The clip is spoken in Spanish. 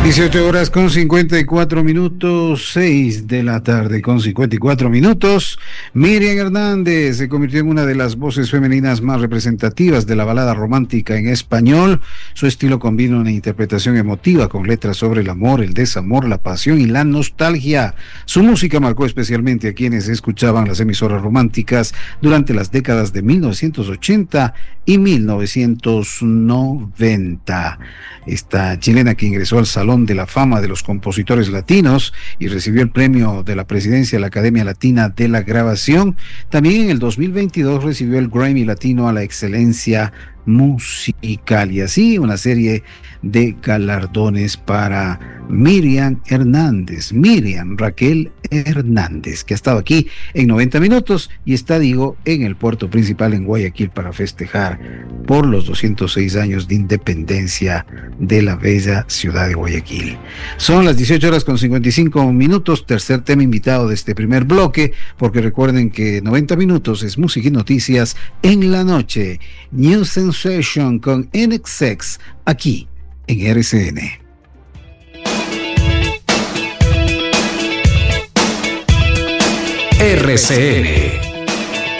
18 horas con 54 minutos, 6 de la tarde con 54 minutos. Miriam Hernández se convirtió en una de las voces femeninas más representativas de la balada romántica en español. Su estilo combina una interpretación emotiva con letras sobre el amor, el desamor, la pasión y la nostalgia. Su música marcó especialmente a quienes escuchaban las emisoras románticas durante las décadas de 1980 y 1990. Esta chilena que ingresó al Salón de la Fama de los Compositores Latinos y recibió el premio de la presidencia de la Academia Latina de la Grabación. También en el 2022 recibió el Grammy Latino a la excelencia musical, y así una serie de galardones para Miriam Hernández, Miriam Raquel Hernández, que ha estado aquí en 90 minutos y está, digo, en el puerto principal en Guayaquil para festejar por los 206 años de independencia de la bella ciudad de Guayaquil. Son las 18 horas con 55 minutos, tercer tema invitado de este primer bloque, porque recuerden que 90 minutos es música y noticias en la noche. New Sensation con NXX aquí en RCN. RCN